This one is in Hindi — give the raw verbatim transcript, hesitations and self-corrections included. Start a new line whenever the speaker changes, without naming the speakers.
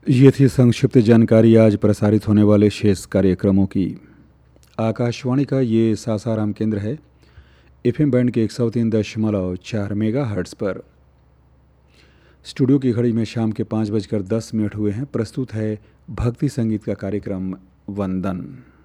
ये थी संक्षिप्त जानकारी आज प्रसारित होने वाले शेष कार्यक्रमों की। आकाशवाणी का ये सासाराम केंद्र है, एफएम बैंड के एक सौ तीन दशमलव चार मेगा हर्ट्स पर। स्टूडियो की घड़ी में शाम के पाँच बजकर दस मिनट हुए हैं। प्रस्तुत है भक्ति संगीत का कार्यक्रम वंदन।